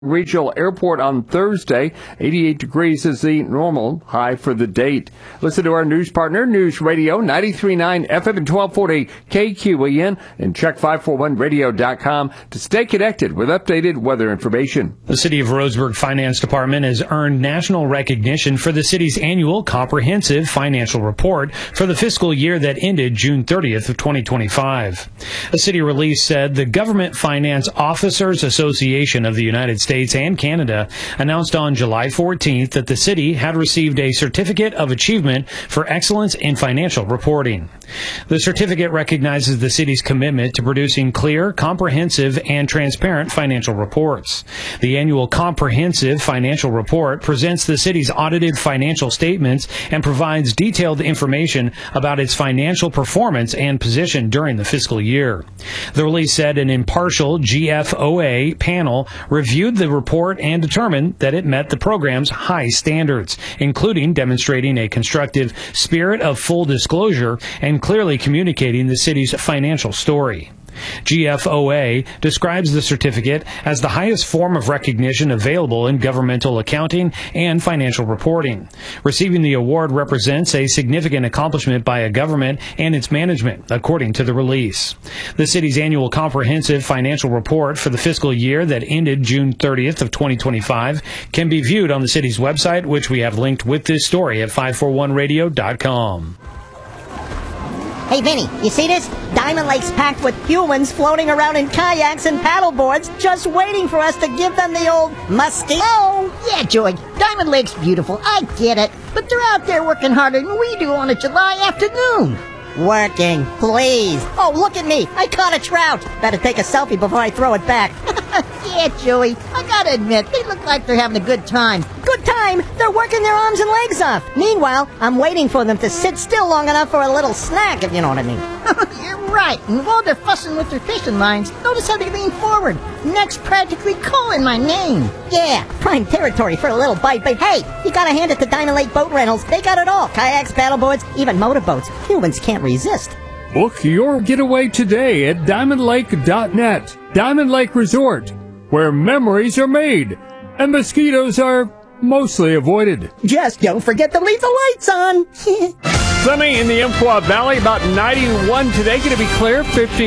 Regional Airport on Thursday. 88 degrees is the normal high for the date. Listen to our news partner, News Radio 93.9 FM and 1240 KQEN, and check 541radio.com to stay connected with updated weather information. The City of Roseburg Finance Department has earned national recognition for the city's annual comprehensive financial report for the fiscal year that ended June 30th of 2025. A city release said the Government Finance Officers Association of the United States and Canada announced on July 14th that the city had received a Certificate of Achievement for Excellence in Financial Reporting. The certificate recognizes the city's commitment to producing clear, comprehensive, and transparent financial reports. The annual comprehensive financial report presents the city's audited financial statements and provides detailed information about its financial performance and position during the fiscal year. The release said an impartial GFOA panel reviewed the report and determined that it met the program's high standards, including demonstrating a constructive spirit of full disclosure and clearly communicating the city's financial story. GFOA describes the certificate as the highest form of recognition available in governmental accounting and financial reporting. Receiving the award represents a significant accomplishment by a government and its management, according to the release. The city's annual comprehensive financial report for the fiscal year that ended June 30th of 2025 can be viewed on the city's website, which we have linked with this story at 541radio.com. Hey, Vinny, you see this? Diamond Lake's packed with humans floating around in kayaks and paddleboards, just waiting for us to give them the old musty. Oh, yeah, Joy. Diamond Lake's beautiful. I get it. But they're out there working harder than we do on a July afternoon. Working, please. Oh, look at me. I caught a trout. Better take a selfie before I throw it back. Yeah, Joey. I gotta admit, they look like they're having a good time. Good time? They're working their arms and legs off. Meanwhile, I'm waiting for them to sit still long enough for a little snack, if you know what I mean. You're right. And while they're fussing with their fishing lines, notice how they lean forward. Necks practically calling my name. Yeah, prime territory for a little bite. But hey, you gotta hand it to Diamond Lake Boat Rentals. They got it all. Kayaks, paddleboards, even motorboats. Humans can't resist. Book your getaway today at diamondlake.net. Diamond Lake Resort, where memories are made and mosquitoes are mostly avoided. Just don't forget to leave the lights on. Sunny in the Umpqua Valley, about 91 today. Going to be clear,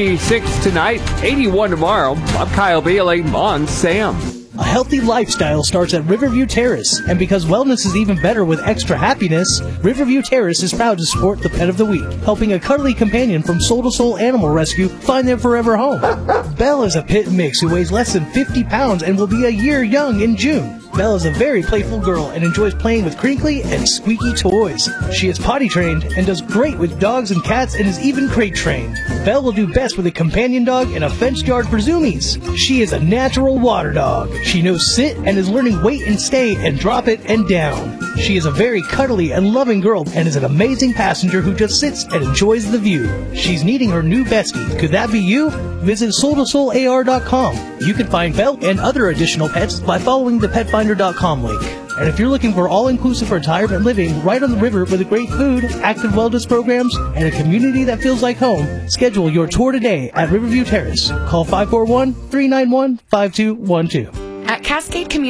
56 tonight, 81 tomorrow. I'm Kyle Bailey on Sam. A healthy lifestyle starts at Riverview Terrace, and because wellness is even better with extra happiness, Riverview Terrace is proud to support the Pet of the Week, helping a cuddly companion from Soul to Soul Animal Rescue find their forever home. Belle is a pit mix who weighs less than 50 pounds and will be a year young in June. Belle is a very playful girl and enjoys playing with crinkly and squeaky toys. She is potty trained and does great with dogs and cats and is even crate trained. Belle will do best with a companion dog in a fenced yard for zoomies. She is a natural water dog. She knows sit and is learning wait and stay and drop it and down. She is a very cuddly and loving girl and is an amazing passenger who just sits and enjoys the view. She's needing her new bestie. Could that be you? Visit soultosoular.com. You can find Belle and other additional pets by following the petfinder.com link. And if you're looking for all-inclusive retirement living right on the river with great food, active wellness programs, and a community that feels like home, schedule your tour today at Riverview Terrace. Call 541-391-5212. At Cascade Community